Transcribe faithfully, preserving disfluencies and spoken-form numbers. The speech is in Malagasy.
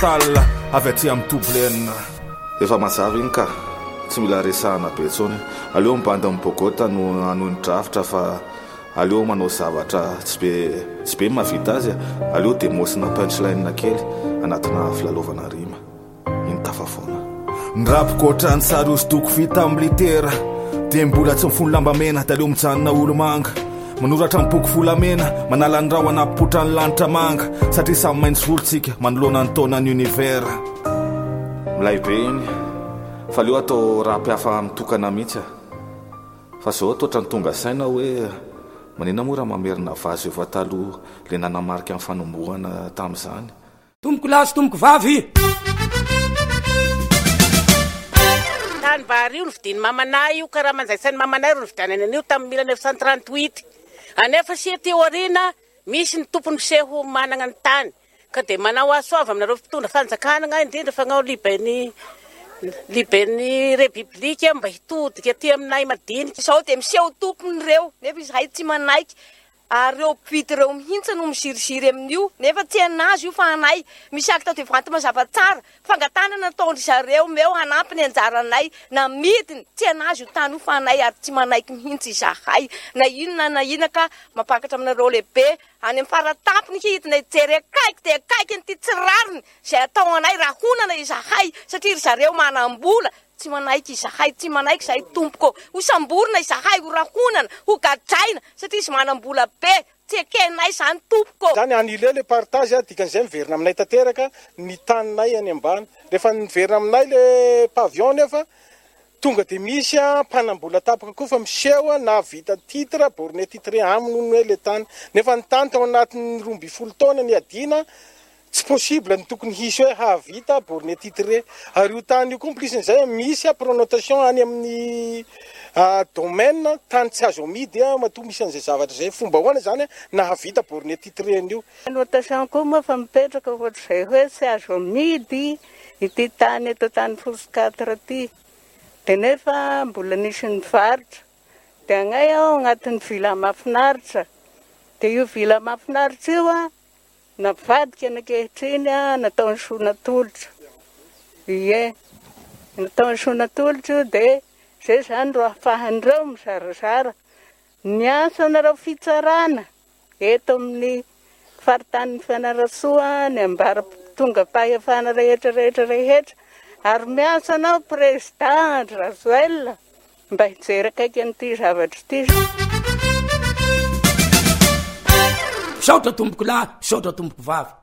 tala avy aty amin'ny toblena. Efa mazava iny ka tsy mila resahana be tsony. Aleo mibanda amin'ny bogota no anoiny drafitra fa aleo manao zavatra tsy be tsy be mavita azy. Aleo demosina punchline kely anatina filalovana rima. Iny tafafoana. Ndrapikotra ny sary hosodoko vita amin'ny litera dia mbola tsy mifono lamba mena dia aleo mijanona olo manga manoratra ny boky volamena manala ny raho anapotra ny lanitra manga satria samy maintsy volontsika manoloana ny taona ny univera. Milay be iny fa aleo atao raha mpiafa mitokana mihitsy fa zao totra ny tonga saina hoe manina mora mamerina vazy efa taloha le nanamarika amin'ny fanombohana tamin'izany. Tomboko lasy tomboko vavy tany vary io novidiny mamanay io karaha manjaisan'ny mamanay ro novidianany an'io tamin'ny mille neuf cent trente-huit. Anefa sia teo arina misy ny tompony seho manana ny tany ka dia manao asoava aminareo mpitondra fanjakana indrindra fanao libeny libeny repiblika mba hitodika aty aminay madinika. Sao dia miseho tompony reo nefa izahay tsy manaiky ary reo mpity reo mihitsy no misirisiry amin'io nefa tsy anazy io fa anay misy akta devanty mazava tsara fangatanana nataondry zareo meo hanampy ny anjaranay na midiny tsy anazy io tany io fa anay ary tsy manaiky mihitsy izahay na inona na ina ka mapakatra aminareo lehibe any amin'ny faratampony hidina ijery akaiky dia akaiky nyity tsirariny izay atao anay raha honana izahay satria ry zareo manam-bola tsy manaiky izahay tsy manaiky izahay tompoko ho samborina izahay ho rahonana ho gadraina satria izy manam-bola be tsy ekenay izany tompoko zany anile le partage dikan'izay miverina aminay tanteraka ny taninay any ambany rehefa miverina aminay le pavion nefa tonga dia misy mpanambola tapaka koa fa miseho na vita titre borné titre aminy hoe le tany nefa ny tany tao anatin'ny roa ambin'ny folo taona ny adina tsy possible ny tokony hisy hoe havita borné titre ary io tany io complicen'izay misy pronotation any amin'ny domaine tany tsy azo amidy matoa misy an'izay zavatra zay fomba hoana zany na havita borné titre an'io. Notation koa moa fa mipetraka ohatr'izay hoe tsy azo amidy ity tany eto tany fosikatra ty dia nefa mbola nisy ny varitra dia agnay aho agnatin'ny vila mahafinaritra dia io vila mahafinaritra io a navadika anankehitriny a nataony sonatolotra ie nataony sonatolotra io dia zay zany ro ahafahan'ireo mizarazara ny asa nareo fitsarana eto amin'ny faritany fianarasoa ny ambara tonga pahefana rehetra rehetra rehetra ary miasa anao président Razoel mba hijery akaiky an'ity zavatra ity. Saotra tomboko lahy saotra tomboko vavy.